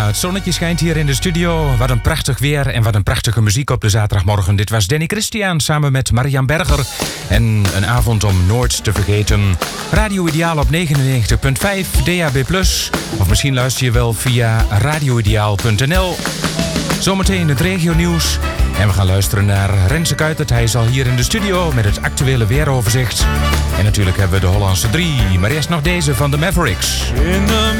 het zonnetje schijnt hier in de studio. Wat een prachtig weer en wat een prachtige muziek op de zaterdagmorgen. Dit was Danny Christian samen met Marian Berger. En een avond om nooit te vergeten. Radio Ideaal op 99.5, DAB+. Of misschien luister je wel via radioideaal.nl. Zometeen het regionieuws. En we gaan luisteren naar Renze Kuitert. Hij is al hier in de studio met het actuele weeroverzicht. En natuurlijk hebben we de Hollandse 3. Maar eerst nog deze van de Mavericks.